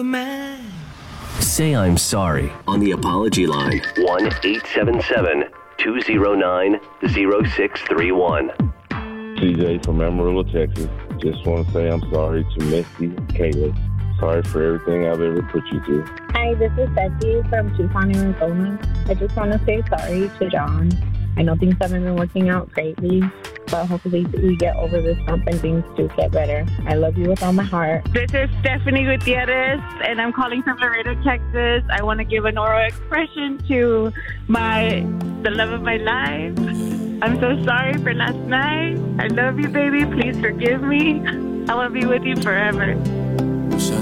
man. Say I'm sorry on the apology line. 1-877-209-0631. CJ from Amarillo, Texas. Just want to say I'm sorry to Misty and Kayla. Sorry for everything I've ever put you through. Hi, this is Betsy from Tucson, Arizona. I just want to say sorry to John. I know things haven't been working out greatly, but hopefully we get over this hump and things do get better. I love you with all my heart. This is Stephanie Gutierrez, and I'm calling from Laredo, Texas. I want to give an oral expression to the love of my life. I'm so sorry for last night. I love you, baby. Please forgive me. I want to be with you forever.